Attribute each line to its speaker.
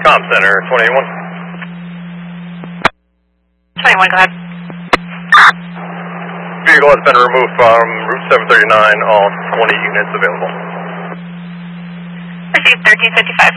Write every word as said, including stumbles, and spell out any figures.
Speaker 1: Comm Center, twenty-one.
Speaker 2: twenty-one, go ahead.
Speaker 1: Vehicle has been removed from Route seven thirty-nine, all twenty units available.
Speaker 2: Received thirteen fifty-five.